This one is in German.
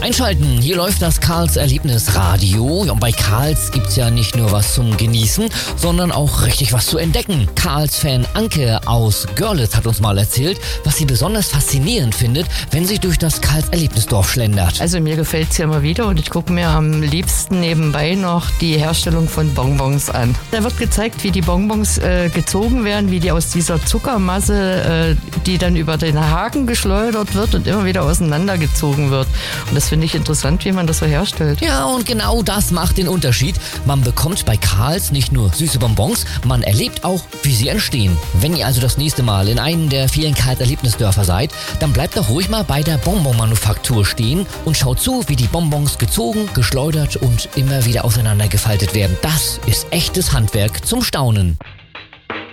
Einschalten, hier läuft das Karls Erlebnisradio. Und bei Karls gibt's ja nicht nur was zum Genießen, sondern auch richtig was zu entdecken. Karls-Fan Anke aus Görlitz hat uns mal erzählt, was sie besonders faszinierend findet, wenn sie durch das Karls Erlebnisdorf schlendert. Also mir gefällt es ja immer wieder und ich gucke mir am liebsten nebenbei noch die Herstellung von Bonbons an. Da wird gezeigt, wie die Bonbons gezogen werden, wie die aus dieser Zuckermasse, die dann über den Haken geschleudert wird und immer wieder auseinandergezogen wird. Und das finde ich interessant, wie man das so herstellt. Ja, und genau das macht den Unterschied. Man bekommt bei Karls nicht nur süße Bonbons, man erlebt auch, wie sie entstehen. Wenn ihr also das nächste Mal in einem der vielen Karls Erlebnisdörfer seid, dann bleibt doch ruhig mal bei der Bonbonmanufaktur stehen und schaut zu, wie die Bonbons gezogen, geschleudert und immer wieder auseinandergefaltet werden. Das ist echtes Handwerk zum Staunen.